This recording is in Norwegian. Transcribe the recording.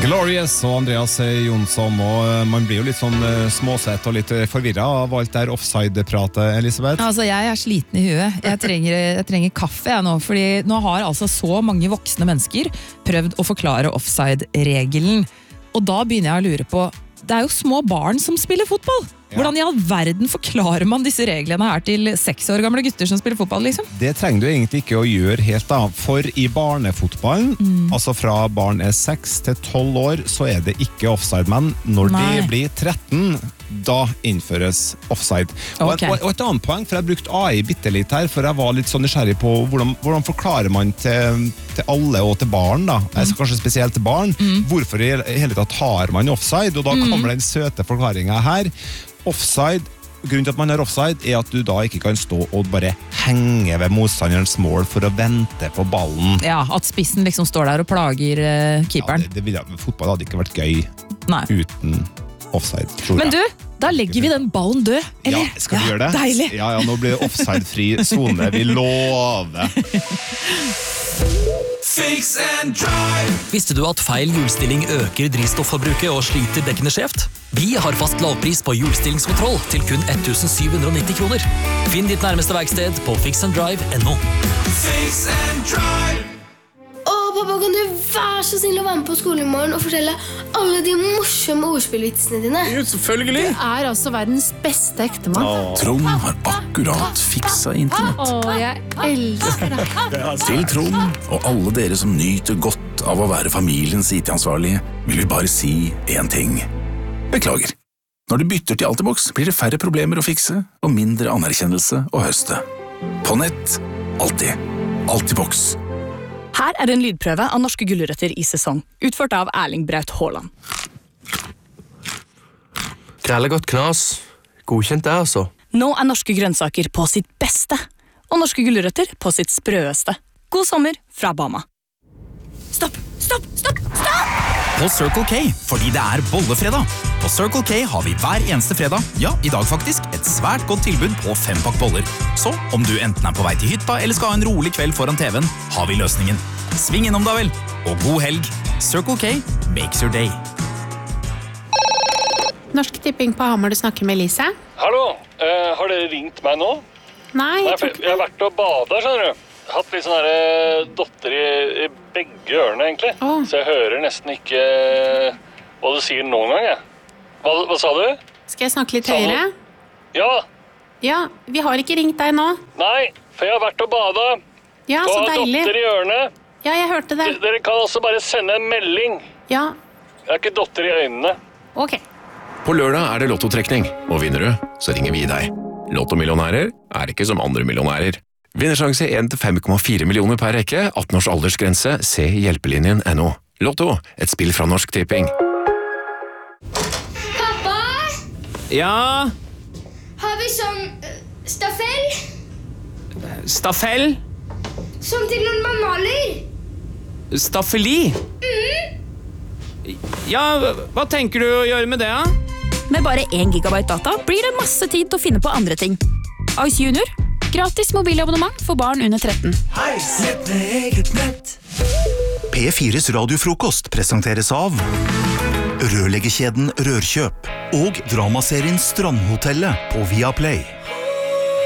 Glorious og Andreas Jonsson, og man blir jo litt sånn småsett og litt forvirret av alt der offside-pratet, Elisabeth. Altså, jeg sliten i huet. Jeg trenger kaffe jeg nå, fordi nå har altså så mange voksne mennesker prøvd å forklare offside-regelen. Og da begynner jeg å lure på, det jo små barn som spiller fotball. Hvordan i all verden forklarer man disse reglene her til 6 år gamle gutter som spiller fotball, liksom? Det trenger du egentlig ikke å gjøre helt da, for i barnefotballen, altså fra barn 6 til 12 år, så det ikke offside, men når de blir 13, da innføres offside. Okay. Og et annet poeng, for jeg brukte AI bittelitt her, for jeg var litt så nysgjerrig på hvordan forklarer man til alle og til barn da, kanskje spesielt til barn, hvorfor i hele tatt har man offside, og da kommer den søte forklaringen her. Offside, grunnen til at man har offside at du da ikke kan stå og bare henge ved motstanderens mål for å vente på ballen. Ja, at spissen liksom står der og plager keeperen. Ja, fotball hadde ikke vært gøy uten offside. Men du, da legger vi den ballen død, eller? Ja, skal vi gjøre det? Deilig. Ja, nå blir det offside-fri zone, vi lover. Fix and drive. Visste du at feil hjulstilling øker drivstoffforbruket og sliter dekkene skjevt? Vi har fast lavpris på hjulstillingskontroll til kun 1790 kroner. Finn ditt nærmeste verksted på fixanddrive.no. Fix and drive. Pappa, kan du være så snill å være med på skolen i morgen og fortelle alle de morsomme ordspillvitsene dine? Jo, selvfølgelig. Du altså verdens beste ektemann. Trond har akkurat fiksa internett. Jeg elsker det. Til Trond og alle dere som nyter godt av å være familiens IT-ansvarlige, vil vi bare si en ting. Beklager. Når du bytter til Altibox, blir det færre problemer å fikse og mindre anerkjennelse å høste. På nett, alltid. Altibox. Her en lydprøve av norske gulrøtter i sesong, utført av Erling Braut Haaland. Grelle godt knas. Godkjent det, altså. Nå norske grønnsaker på sitt beste, og norske gulrøtter på sitt sprøeste. God sommer fra Bama. Stopp! På Circle K, fordi det bollefredag. På Circle K har vi hver eneste fredag, ja, i dag faktisk, et svært godt tilbud på 5-pakk boller. Så om du enten på vei til hytta eller skal ha en rolig kveld foran TV-en, har vi løsningen. Sving innom da vel, og god helg. Circle K makes your day. Norsk Tipping på Hamar, du snakker med Elise. Hallo, har dere ringt meg nå? Nei, jeg har vært og badet, skjønner du. Hatt litt sånne dotter i begge ørene, egentlig. Så jeg hører nesten ikke hva du sier noen gang, jeg. Hva sa du? Skal jeg snakke litt høyere? Ja. Ja, vi har ikke ringt deg nå. Nei, for jeg har vært og badet. Ja, så deilig. Og har dotter i ørene. Ja, jeg hørte det. Dere kan også bare sende en melding. Ja. Jeg har ikke dotter i øynene. Ok. På lørdag det lottotrekning, og vinner du, så ringer vi deg. Lottomillionærer ikke som andre millionærer. Vinnersjanse 1-5,4 millioner per rekke, 18 års aldersgrense, se hjelpelinjen.no. Lotto, et spill fra Norsk Tipping. Pappa? Ja? Har vi sånn staffell? Staffell? Som til når man maler? Staffeli? Ja, hva tenker du å gjøre med det, da? Med bare 1 gigabyte data blir det masse tid til å finne på andre ting. Ice Junior, gratis mobilabonnement for barn under 13. Nett med eget nett. P4s radiofrokost presenteres av Rørleggerkjeden Rørkjøp og dramaserien Strandhotellet på Viaplay.